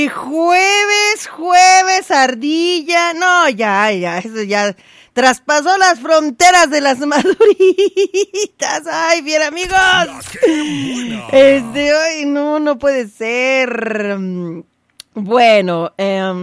Jueves, ardilla. No, ya, eso ya traspasó las fronteras de las maduritas. Ay, bien, amigos. Ay, no puede ser. Bueno,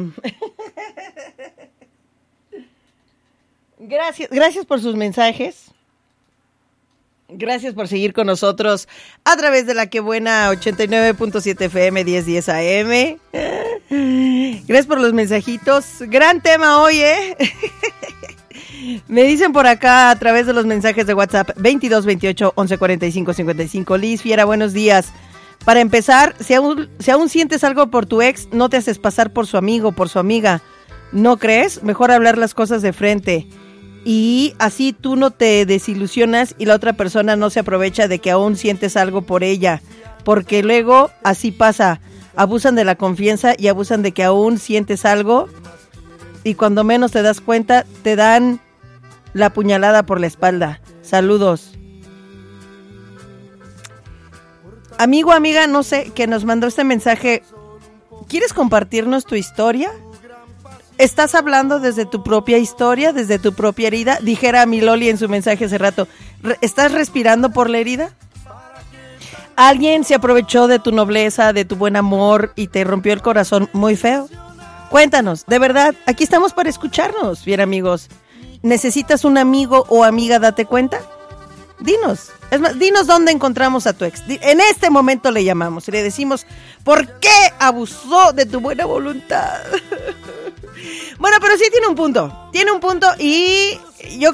gracias por sus mensajes. Gracias por seguir con nosotros a través de la que buena 89.7 FM 1010 AM. Gracias por los mensajitos. Gran tema hoy, ¿eh? Me dicen por acá a través de los mensajes de WhatsApp 22 28 11 45 55. Liz Fiera, buenos días. Para empezar, si aún sientes algo por tu ex, no te haces pasar por su amigo, por su amiga. ¿No crees? Mejor hablar las cosas de frente. Y así tú no te desilusionas y la otra persona no se aprovecha de que aún sientes algo por ella. Porque luego así pasa. Abusan de la confianza y abusan de que aún sientes algo. Y cuando menos te das cuenta, te dan la puñalada por la espalda. Saludos. Amigo, amiga, no sé, que nos mandó este mensaje. ¿Quieres compartirnos tu historia? ¿Estás hablando desde tu propia historia, desde tu propia herida? Dijera mi Loli en su mensaje hace rato. ¿Estás respirando por la herida? ¿Alguien se aprovechó de tu nobleza, de tu buen amor y te rompió el corazón muy feo? Cuéntanos, de verdad, aquí estamos para escucharnos, bien amigos. ¿Necesitas un amigo o amiga, date cuenta? Dinos, es más, dinos dónde encontramos a tu ex. En este momento le llamamos y le decimos, ¿por qué abusó de tu buena voluntad? Bueno, pero sí tiene un punto y yo